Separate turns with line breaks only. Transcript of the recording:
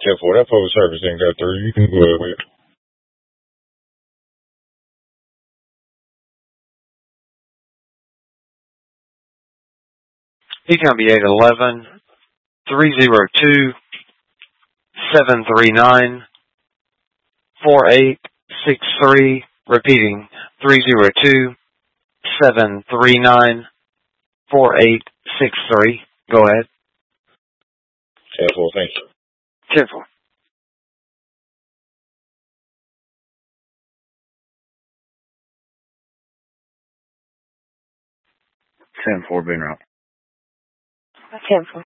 10-4. That public service ain't got through. You can go ahead with it.
He's going to be 811-302-739-4863. Repeating, 302-739-4863. Go ahead.
10-4, thank you.
10-4.
Been route.
10-4.